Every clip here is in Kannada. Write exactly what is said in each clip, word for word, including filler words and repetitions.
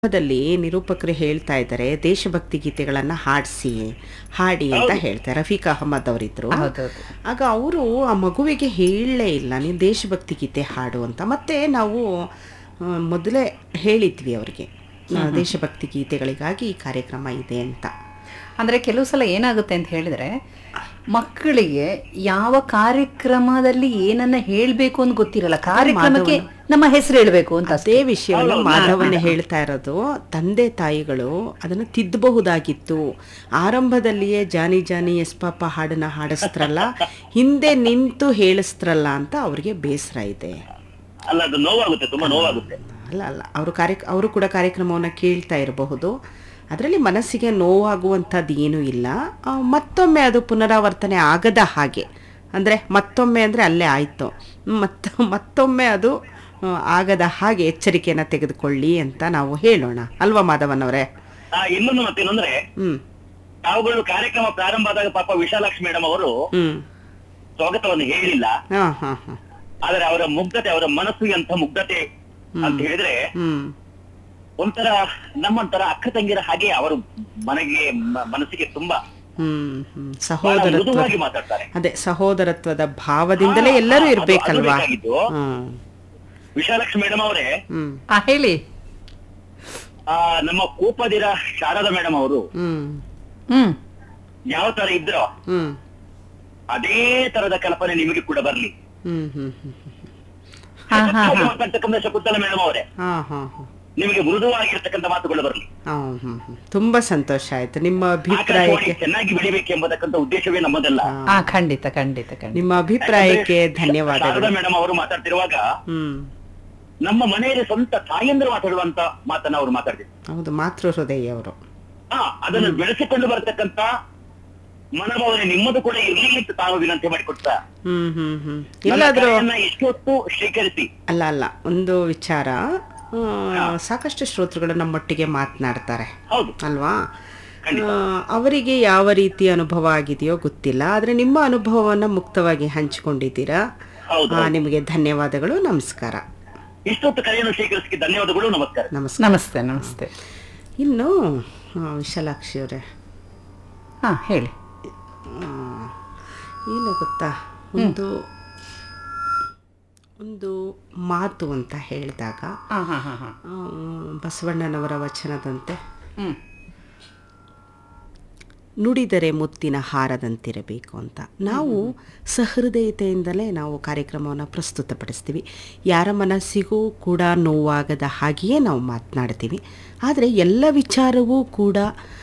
ದಲ್ಲಿ ನಿರೂಪಕರು ಹೇಳ್ತಾ ಇದ್ದಾರೆ ದೇಶಭಕ್ತಿ ಗೀತೆಗಳನ್ನ ಹಾಡಿಸಿ ಹಾಡಿ ಅಂತ ಹೌದು. ಹೇಳ್ತಾರೆ. ರಫೀಕ್ ಅಹಮದ್ ಅವರಿದ್ರು. ಹೌದೌದು. ಆಗ ಅವರು ಆ ಮಗುವಿಗೆ ಹೇಳಲೇ ಇಲ್ಲ ನೀನು ದೇಶಭಕ್ತಿ ಗೀತೆ ಹಾಡು ಅಂತ. ಮತ್ತೆ ನಾವು ಆ, ಮೊದಲೇ ಹೇಳಿದ್ವಿ ಅವರಿಗೆ ದೇಶಭಕ್ತಿ ಗೀತೆಗಳಿಗಾಗಿ ಈ ಕಾರ್ಯಕ್ರಮ ಇದೆ ಅಂತ. ಅಂದರೆ ಕೆಲವು ಸಲ ಏನಾಗುತ್ತೆ ಅಂತ ಹೇಳಿದರೆ ಮಕ್ಕಳಿಗೆ ಯಾವ ಕಾರ್ಯಕ್ರಮದಲ್ಲಿ ಏನನ್ನ ಹೇಳಬೇಕು ಅಂತ ಗೊತ್ತಿರಲ್ಲ. ಕಾರ್ಯಕ್ರಮಕ್ಕೆ ನಮ್ಮ ಹೆಸರು ಹೇಳಬೇಕು ಅಂತ ಅದೇ ವಿಷಯವನ್ನು ಮಾಧವನ್ನೇ ಹೇಳ್ತಾ ಇರೋದು. ತಂದೆ ತಾಯಿಗಳು ಅದನ್ನು ತಿದ್ದಬಹುದಾಗಿತ್ತು. ಆರಂಭದಲ್ಲಿಯೇ ಜಾನಿ ಜಾನಿ ಎಸ್ ಪಾಪ ಹಾಡನ್ನ ಹಾಡಿಸ್ತ್ರಲ್ಲ, ಹಿಂದೆ ನಿಂತು ಹೇಳಿಸ್ತ್ರಲ್ಲ ಅಂತ ಅವ್ರಿಗೆ ಬೇಸರ ಇದೆ. ಅಲ್ಲ, ಅದು ನೋವಾಗುತ್ತೆ, ತುಂಬಾ ನೋವಾಗುತ್ತೆ. ಅಲ್ಲ ಅಲ್ಲ ಅವರು ಕಾರ್ಯ ಅವರು ಕೂಡ ಕಾರ್ಯಕ್ರಮವನ್ನು ಕೇಳ್ತಾ ಇರಬಹುದು. ಅದರಲ್ಲಿ ಮನಸ್ಸಿಗೆ ನೋವಾಗುವಂಥದ್ದು ಏನೂ ಇಲ್ಲ. ಆ, ಮತ್ತೊಮ್ಮೆ ಅದು ಪುನರಾವರ್ತನೆ ಆಗದ ಹಾಗೆ, ಅಂದರೆ ಮತ್ತೊಮ್ಮೆ ಅಂದರೆ ಅಲ್ಲೇ ಆಯಿತು, ಮತ್ತ ಮತ್ತೊಮ್ಮೆ ಅದು ಆ, ಆಗದ ಹಾಗೆ ಎಚ್ಚರಿಕೆಯನ್ನು ತೆಗೆದುಕೊಳ್ಳಿ ಅಂತ ನಾವು ಹೇಳೋಣ ಅಲ್ವಾ ಮಾಧವನವರೇ? ಆ, ಇನ್ನೊಂದು ಮತ್ತೇನಂದ್ರೆ, ಹ್ಮ್ ತಾವುಗಳು ಕಾರ್ಯಕ್ರಮ ಪ್ರಾರಂಭ ಆದಾಗ ಪಾಪ ವಿಶಾಲಾಕ್ಷಿ ಮೇಡಮ್ ಅವರು ಹ್ಮ್ ಸ್ವಾಗತವನ್ನು ಹೇಳಿಲ್ಲ. ಹಾ ಹಾ ಹಾ ಆದ್ರೆ ಅವರ ಮುಗ್ಧತೆ, ಅವರ ಮನಸ್ಸು ಎಂತ ಮುಗ್ಧತೆ ಅಂತ ಹೇಳಿದ್ರೆ, ಹ್ಮ್ ಒಂಥರ ನಮ್ಮಂತರ ಅಕ್ಕ ತಂಗಿರ ಹಾಗೆ ಅವರು ಮನೆಗೆ ಮ- ಮನಸ್ಸಿಗೆ ತುಂಬಾ ಹ್ಮ್ ಹ್ಮ್ ಬಹಳ ಸಹೋದರತ್ವ, ಮೃದುವಾಗಿ ಮಾತಾಡ್ತಾರೆ. ಅದೇ ಸಹೋದರತ್ವದ ಭಾವದಿಂದಲೇ ಹಾ, ಎಲ್ಲರೂ ಅದು- ಇರ್ಬೇಕಲ್ವಾ? ಅದು ಬೇಕಾಗಿದ್ದು. ಹ್ಮ್ ವಿಶಾಲಾಕ್ಷಿ ಮೇಡಮ್ ಅವರೇ, ಹ್ಮ್ ಆ ಹೇಳಿ. ಆ ನಮ್ಮ ಕೂಪದಿರ ಶಾರದಾ ಮೇಡಮ್ ಅವರು ಹ್ಮ್ ಹ್ಮ್ ಯಾವ ತರ ಇದ್ರೋ ಹ್ಮ್ ಅದೇ ತರದ ಕಲ್ಪನೆ ನಿಮಗೆ ಕೂಡ ಬರ್ಲಿ. ಹ್ಮ್ ಹ್ಮ್ ಹ್ಮ್ ಹಾ ಹಾ ಹಾ ಮಾತಾಡ್ತಕ್ಕಂಥ ಶಕುಂತಲ ಮೇಡಮ್ ಅವರೇ, ಹಾ ಹಾ ಹಾ ನಿಮಗೆ ಮೃದುವಾಗಿರ್ತಕ್ಕಂಥ ಮಾತುಗಳು ಬರ್ಲಿ. ಹಾ, ಹ್ಮ್, ಹ್ಮ್. ತುಂಬಾ ಸಂತೋಷ ಆಯ್ತು. ನಿಮ್ಮ ಆಕಾಶವಾಣಿ ಅಭಿಪ್ರಾಯಕ್ಕೆ ಚೆನ್ನಾಗಿ ಬೆಳಿಬೇಕೆಂಬತಕ್ಕಂಥ ಉದ್ದೇಶವೇ ನಮ್ಮದಲ್ಲ. ಹಾ ಖಂಡಿತ ಖಂಡಿತ ಖಂಡಿತ. ನಿಮ್ಮ ಅಭಿಪ್ರಾಯಕ್ಕೆ ಧನ್ಯವಾದಗಳು. ಶಾರದಾ ಮೇಡಮ್ ಅವರು ಮಾತಾಡ್ತಿರುವಾಗ ಹ್ಮ್ ನಮ್ಮ ಮನೆಯಲ್ಲಿ ಸ್ವಂತ ತಾಯಿಯಂದ್ರು ಮಾತಾಡುವಂತ ಮಾತನ್ನ ಅವರು ಮಾತಾಡ್ತಿದ್ರು. ಹೌದು, ಮಾತೃ ಹೃದಯ ಅವರು. ಹಾ, ಅದನ್ನು ಬೆಳೆಸಿಕೊಂಡು ಬರತಕ್ಕಂತ ಮನೋಭಾವನೆ ನಿಮ್ಮದು ಕೂಡ ಇರ್ಲಿ ಅಂತ ತಾವು ವಿನಂತಿ ಮಾಡಿಕೊಡ್ತಾ, ಹ್ಮ್ ಹ್ಮ್ ಹ್ಮ್ ನನ್ನ ಎಲ್ಲಾದ್ರೂ ಕರೆಯನ್ನ ಇಷ್ಟೊತ್ತು ಸ್ವೀಕರಿಸಿ. ಅಲ್ಲ ಅಲ್ಲ ಒಂದು ವಿಚಾರ, ಆ, ಸಾಕಷ್ಟು ಶ್ರೋತೃಗಳು ನಮ್ಮೊಟ್ಟಿಗೆ ಮಾತನಾಡ್ತಾರೆ ಹೌದು, ಅಲ್ವಾ? ಖಂಡಿತ. ಆ, ಅವರಿಗೆ ಯಾವ ರೀತಿ ಅನುಭವ ಆಗಿದೆಯೋ ಗೊತ್ತಿಲ್ಲ, ಆದ್ರೆ ನಿಮ್ಮ ಅನುಭವವನ್ನ ಮುಕ್ತವಾಗಿ ಹಂಚಿಕೊಂಡಿದ್ದೀರಾ. ಹೌದು, ಆ, ನಿಮಗೆ ಧನ್ಯವಾದಗಳು. ನಮಸ್ಕಾರ. ಇಷ್ಟೊತ್ತು ಕರೆಯನ್ನು ಸ್ವೀಕರಿಸಿ ಧನ್ಯವಾದಗಳು. ನಮಸ್ಕಾರ. ನಮಸ್ಕಾರ. ನಮಸ್ತೆ ನಮಸ್ತೆ. ಇನ್ನು ಆ, ವಿಶಾಲಾಕ್ಷಿ ಅವರೇ, ಹಾ ಹೇಳಿ. ಏನು ಗೊತ್ತಾ, ಒಂದು ಒಂದು ಮಾತು ಅಂತ ಹೇಳಿದಾಗ ಹಾ ಹಾ ಹಾ ಹಾ ಆ, ಬಸವಣ್ಣನವರ ವಚನದಂತೆ ಹ್ಮ್ ನುಡಿದರೆ ಮುತ್ತಿನ ಹಾರದಂತಿರಬೇಕು ಅಂತ ನಾವು ಸಹೃದಯತೆಯಿಂದಲೇ ನಾವು ಕಾರ್ಯಕ್ರಮವನ್ನು ಪ್ರಸ್ತುತಪಡಿಸ್ತೀವಿ. ಯಾರ ಮನಸ್ಸಿಗೂ ಕೂಡ ನೋವಾಗದ ಹಾಗೆಯೇ ನಾವು ಮಾತನಾಡ್ತೀವಿ. ಆದರೆ ಎಲ್ಲ ವಿಚಾರವೂ ಕೂಡ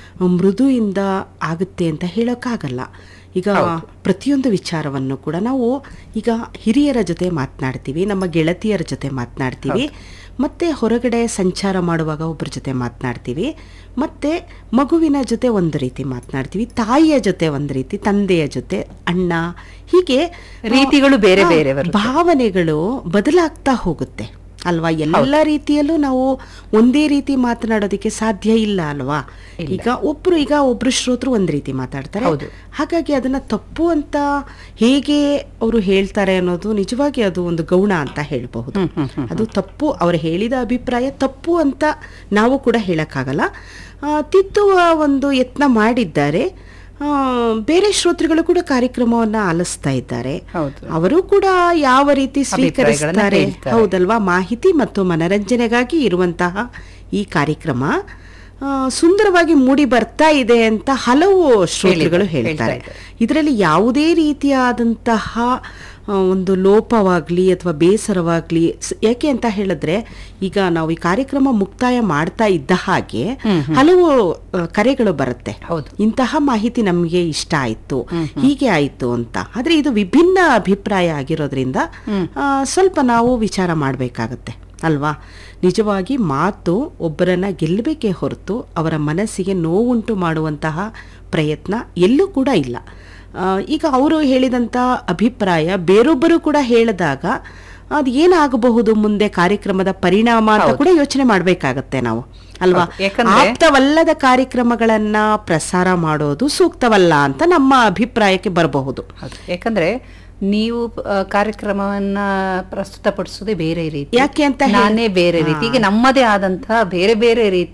ಮೃದುವಿಂದ ಆಗುತ್ತೆ ಅಂತ ಹೇಳೋಕ್ಕಾಗಲ್ಲ. ಈಗ ಪ್ರತಿಯೊಂದು ವಿಚಾರವನ್ನು ಕೂಡ ನಾವು ಈಗ ಹಿರಿಯರ ಜೊತೆ ಮಾತನಾಡ್ತೀವಿ, ನಮ್ಮ ಗೆಳತಿಯರ ಜೊತೆ ಮಾತನಾಡ್ತೀವಿ, ಮತ್ತು ಹೊರಗಡೆ ಸಂಚಾರ ಮಾಡುವಾಗ ಒಬ್ಬರ ಜೊತೆ ಮಾತನಾಡ್ತೀವಿ, ಮತ್ತು ಮಗುವಿನ ಜೊತೆ ಒಂದು ರೀತಿ ಮಾತನಾಡ್ತೀವಿ, ತಾಯಿಯ ಜೊತೆ ಒಂದು ರೀತಿ, ತಂದೆಯ ಜೊತೆ, ಅಣ್ಣ, ಹೀಗೆ ರೀತಿಗಳು ಬೇರೆ ಆ, ಬೇರೆ ಬರುತ್ತೆ. ಭಾವನೆಗಳು ಬದಲಾಗ್ತಾ ಹೋಗುತ್ತೆ ಅಲ್ವಾ? ಎಲ್ಲ ರೀತಿಯಲ್ಲೂ ನಾವು ಒಂದೇ ರೀತಿ ಮಾತನಾಡೋದಕ್ಕೆ ಸಾಧ್ಯ ಇಲ್ಲ ಅಲ್ವಾ? ಈಗ ಒಬ್ರು ಈಗ ಒಬ್ರು ಶ್ರೋತೃ ಒಂದ್ ರೀತಿ ಮಾತಾಡ್ತಾರೆ, ಹೌದು. ಹಾಗಾಗಿ ಅದನ್ನ ತಪ್ಪು ಅಂತ ಹೇಗೆ ಅವರು ಹೇಳ್ತಾರೆ ಅನ್ನೋದು ನಿಜವಾಗಿ ಅದು ಒಂದು ಗೌಣ ಅಂತ ಹೇಳಬಹುದು. ಅದು ತಪ್ಪು, ಅವರು ಹೇಳಿದ ಅಭಿಪ್ರಾಯ ತಪ್ಪು ಅಂತ ನಾವು ಕೂಡ ಹೇಳಕ್ಕಾಗಲ್ಲ. ಆ, ತಿದ್ದುವ ಒಂದು ಯತ್ನ ಮಾಡಿದ್ದಾರೆ. ಆ, ಬೇರೆ ಶ್ರೋತೃಗಳು ಕೂಡ ಕಾರ್ಯಕ್ರಮವನ್ನ ಆಲಿಸ್ತಾ ಇದ್ದಾರೆ. ಹೌದು. ಅವರು ಕೂಡ ಯಾವ ರೀತಿ ಸ್ವೀಕರಿಸ್ತಾರೆ, ಅಭಿಪ್ರಾಯಗಳನ್ನ ಹೇಳ್ತಾರೆ. ಹೌದಲ್ವಾ? ಮಾಹಿತಿ ಮತ್ತು ಮನರಂಜನೆಗಾಗಿ ಇರುವಂತಹ ಈ ಕಾರ್ಯಕ್ರಮ ಆ, ಸುಂದರವಾಗಿ ಮೂಡಿ ಬರ್ತಾ ಇದೆ ಅಂತ ಹಲವು ಶ್ರೋತೃಗಳು ಹೇಳಿದ್ದಾರೆ, ಹೇಳ್ತಾರೆ. ಹೇಳ್ತಾ ಇದರಲ್ಲಿ ಯಾವುದೇ ರೀತಿಯಾದಂತಹ ಆ, ಒಂದು ಲೋಪವಾಗ್ಲಿ ಅಥವಾ ಬೇಸರವಾಗ್ಲಿ, ಸ್- ಯಾಕೆ ಅಂತ ಹೇಳಿದ್ರೆ ಈಗ ನಾವು ಈ ಕಾರ್ಯಕ್ರಮ ಮುಕ್ತಾಯ ಮಾಡ್ತಾ ಇದ್ದ ಹಾಗೆ ಹಲವು ಆ, ಕರೆಗಳು ಬರುತ್ತೆ. ಹೌದು. ಇಂತಹ ಮಾಹಿತಿ ನಮಗೆ ಇಷ್ಟ ಆಯ್ತು, ಹೀಗೆ ಆಯ್ತು ಅಂತ. ಆದ್ರೆ ಇದು ವಿಭಿನ್ನ ಅಭಿಪ್ರಾಯ ಆಗಿರೋದ್ರಿಂದ ಆ, ಸ್ವಲ್ಪ ನಾವು ವಿಚಾರ ಮಾಡಬೇಕಾಗತ್ತೆ ಅಲ್ವಾ? ನಿಜವಾಗಿ ಮಾತು ಒಬ್ಬರನ್ನ ಗೆಲ್ಲಬೇಕೇ ಹೊರತು ಅವರ ಮನಸ್ಸಿಗೆ ನೋವುಂಟು ಮಾಡುವಂತಹ ಪ್ರಯತ್ನ ಎಲ್ಲೂ ಕೂಡ ಇಲ್ಲ. ಆ, ಈಗ ಅವರು ಹೇಳಿದಂಥ ಅಭಿಪ್ರಾಯ ಬೇರೊಬ್ಬರು ಕೂಡ ಹೇಳಿದಾಗ ಅದು ಏನಾಗಬಹುದು ಮುಂದೆ ಕಾರ್ಯಕ್ರಮದ ಪರಿಣಾಮ ಅಂತ ಕೂಡ ಯೋಚನೆ ಮಾಡಬೇಕಾಗತ್ತೆ ನಾವು ಅಲ್ವಾ? ಹೌದು. ಯಾಕಂದ್ರೆ- ಆಪ್ತವಲ್ಲದ ಕಾರ್ಯಕ್ರಮಗಳನ್ನ ಪ್ರಸಾರ ಮಾಡೋದು ಸೂಕ್ತವಲ್ಲ ಅಂತ ನಮ್ಮ ಅಭಿಪ್ರಾಯಕ್ಕೆ ಬರಬಹುದು. ಹೌದು. ಯಾಕಂದ್ರೆ ನೀವು ಆ, ಕಾರ್ಯಕ್ರಮವನ್ನ ಪ್ರಸ್ತುತಪಡಿಸೋದೇ ಬೇರೆ ರೀತಿ, ಯಾಕೆ ಅಂತ ಹೇಳಿ- ನಾನೇ ಬೇರೆ ರೀತಿ, ಈಗ ನಮ್ಮದೇ ಆದಂತಹ ಬೇರೆ ಬೇರೆ ರೀತಿ